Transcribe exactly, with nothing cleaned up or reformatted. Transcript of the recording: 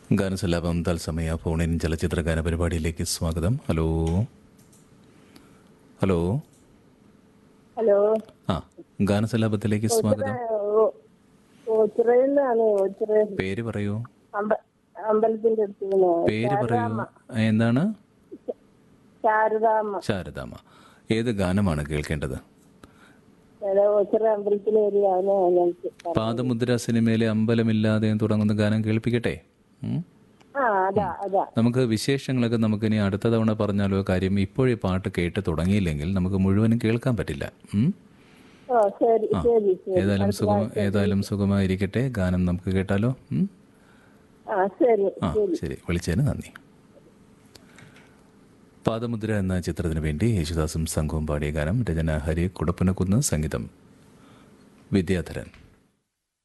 ഗാനസല്ലാപം തത്സമയ ഫോണിൻ ചലച്ചിത്ര ഗാന പരിപാടിയിലേക്ക് സ്വാഗതം. ഹലോ ഹലോ ഹലോ ആ ഗാനസല്ലാപത്തിലേക്ക് സ്വാഗതം. ഓച്ചിറയിലാണ്. ഓച്ചിറ പേര് പറയൂ. അമ്പ- അമ്പലത്തിന്റെ അടുത്ത് പേര് പറയൂ. എന്താണ്? ശാരദാമ്മ. ശാരദാമ്മ. ഏത് ഗാനമാണ് കേൾക്കേണ്ടത്? ഓച്ചിറ അമ്പലത്തിലെ ഏരിയയാണ് ഞങ്ങൾക്ക്. പാദമുദ്ര സിനിമയിലെ അമ്പലമില്ലാതെ തുടങ്ങുന്ന ഗാനം കേൾപ്പിക്കട്ടെ. ഉം. ആ അതാ അതാ നമുക്ക് വിശേഷങ്ങളൊക്കെ നമുക്കിനി അടുത്ത തവണ പറഞ്ഞാലോ. കാര്യം ഇപ്പോഴീ പാട്ട് കേട്ട് തുടങ്ങിയില്ലെങ്കിൽ നമുക്ക് മുഴുവനും കേൾക്കാൻ പറ്റില്ല. ഉം. ഓ ശരി ആ ശരി ശരി. ഏതായാലും സുഖം ഏതായാലും സുഖമായിരിക്കട്ടെ. ഗാനം നമുക്ക് കേട്ടാലോ. ഉം. ആ ശരി ആ ശരി. ശരി, വിളിച്ചതിന് നന്ദി. പാദമുദ്ര എന്ന ചിത്രത്തിന് വേണ്ടി യേശുദാസും സംഘവും പാടിയ ഗാനം. രചന ഹരി കുടപ്പനക്കുന്ന്, സംഗീതം വിദ്യാധരൻ.